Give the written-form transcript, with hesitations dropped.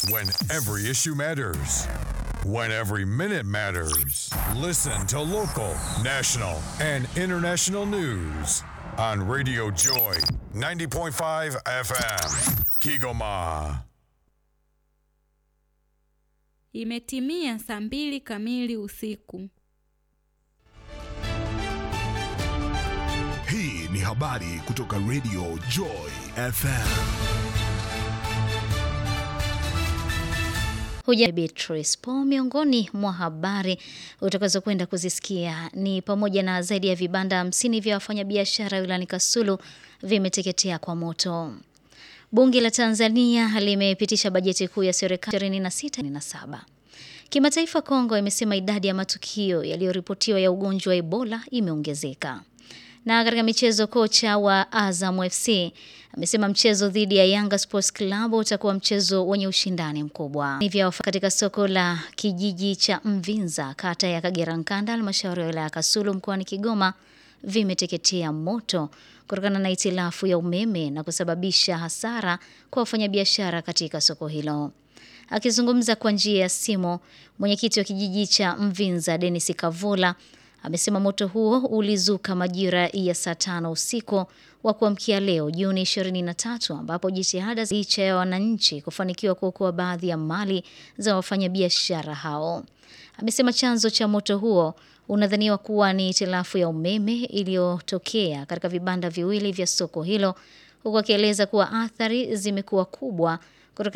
When every issue matters. When every minute matters. Listen to local, national, and international news on Radio Joy 90.5 FM. Kigoma. Imetimia saa 2 kamili usiku. Hii ni habari kutoka Radio Joy FM. Huja Beatrice Po. Miongoni mwa habari utakazo kwenda kuzisikia ni pamoja na zaidi ya vibanda 50 vya wafanyabiashara wilayani Kasulu vimeteketea kwa moto. Bunge la Tanzania limepitisha bajeti kuu ya serikali 26/27. Kimataifa, Kongo imesema idadi ya matukio yaliyoripotiwa ya ugonjwa wa Ebola imeongezeka. Na katika michezo, kocha wa Azam FC amesema mchezo dhidi ya Yanga Sports Club utakuwa mchezo wenye ushindani mkubwa. Hivyo katika soko la kijiji cha Mvinza, kata ya Kagera Nkanda, halmashauri ya wilaya ya Kasulu mkoani Kigoma, vimeteketea moto kutokana na hitilafu ya umeme na kusababisha hasara kwa wafanyabiashara katika soko hilo. Akizungumza kwa njia ya simu, mwenyekiti wa kijiji cha Mvinza Dennis Kavula amesema moto huo ulizuka majira ya saa 5 usiku wa kuamkia leo Juni 23, ambapo jitihada licha ya wananchi kufanikiwa kuokoa baadhi ya mali za wafanyabiashara hao. Amesema chanzo cha moto huo unadhaniwa kuwa ni hitilafu ya umeme iliyotokea katika vibanda viwili vya soko hilo, huku akieleza kuwa athari zimekuwa kubwa